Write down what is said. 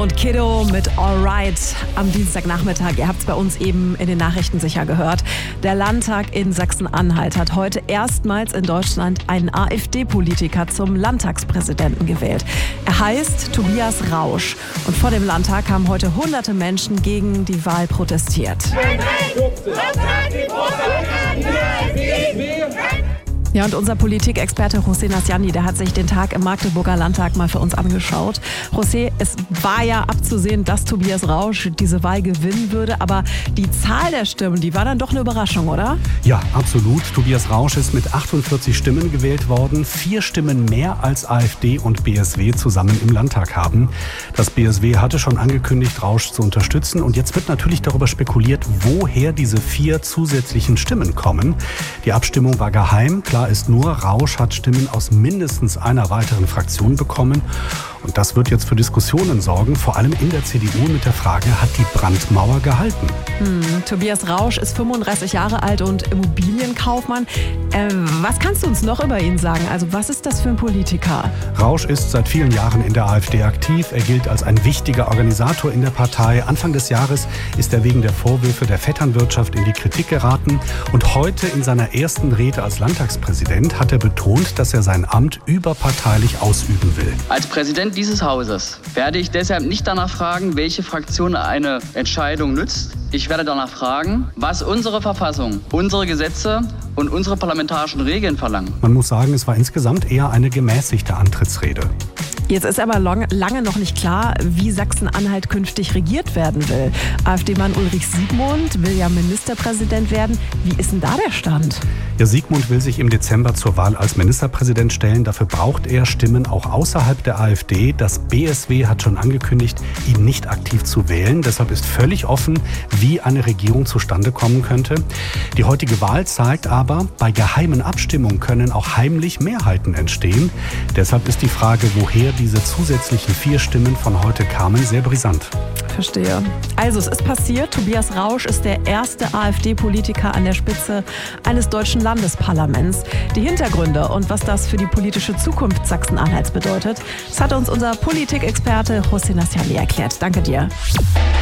und Kiddo mit Alright am Dienstagnachmittag. Ihr habt es bei uns eben in den Nachrichten sicher gehört. Der Landtag in Sachsen-Anhalt hat heute erstmals in Deutschland einen AfD-Politiker zum Landtagspräsidenten gewählt. Er heißt Tobias Rausch. Und vor dem Landtag haben heute hunderte Menschen gegen die Wahl protestiert. Ja, und unser Politikexperte José Nasciani, der hat sich den Tag im Magdeburger Landtag mal für uns angeschaut. José, es war ja abzusehen, dass Tobias Rausch diese Wahl gewinnen würde, aber die Zahl der Stimmen, die war dann doch eine Überraschung, oder? Ja, absolut. Tobias Rausch ist mit 48 Stimmen gewählt worden, 4 Stimmen mehr als AfD und BSW zusammen im Landtag haben. Das BSW hatte schon angekündigt, Rausch zu unterstützen, und jetzt wird natürlich darüber spekuliert, woher diese 4 zusätzlichen Stimmen kommen. Die Abstimmung war geheim. Klar ist nur, Rausch hat Stimmen aus mindestens einer weiteren Fraktion bekommen. Und das wird jetzt für Diskussionen sorgen, vor allem in der CDU mit der Frage, hat die Brandmauer gehalten? Tobias Rausch ist 35 Jahre alt und Immobilienkaufmann. Was kannst du uns noch über ihn sagen? Also was ist das für ein Politiker? Rausch ist seit vielen Jahren in der AfD aktiv. Er gilt als ein wichtiger Organisator in der Partei. Anfang des Jahres ist er wegen der Vorwürfe der Vetternwirtschaft in die Kritik geraten. Und heute in seiner ersten Rede als Landtagspräsident hat er betont, dass er sein Amt überparteilich ausüben will. Als Präsident dieses Hauses werde ich deshalb nicht danach fragen, welche Fraktion eine Entscheidung nützt. Ich werde danach fragen, was unsere Verfassung, unsere Gesetze und unsere parlamentarischen Regeln verlangen. Man muss sagen, es war insgesamt eher eine gemäßigte Antrittsrede. Jetzt ist aber lange noch nicht klar, wie Sachsen-Anhalt künftig regiert werden will. AfD-Mann Ulrich Siegmund will ja Ministerpräsident werden. Wie ist denn da der Stand? Ja, Siegmund will sich im Dezember zur Wahl als Ministerpräsident stellen. Dafür braucht er Stimmen auch außerhalb der AfD. Das BSW hat schon angekündigt, ihn nicht aktiv zu wählen. Deshalb ist völlig offen, wie eine Regierung zustande kommen könnte. Die heutige Wahl zeigt aber, bei geheimen Abstimmungen können auch heimlich Mehrheiten entstehen. Deshalb ist die Frage, woher diese zusätzlichen 4 Stimmen von heute kamen, sehr brisant. Verstehe. Also es ist passiert. Tobias Rausch ist der erste AfD-Politiker an der Spitze eines deutschen Landesparlaments. Die Hintergründe und was das für die politische Zukunft Sachsen-Anhalts bedeutet, das hat uns unser Politikexperte José Nasciani erklärt. Danke dir.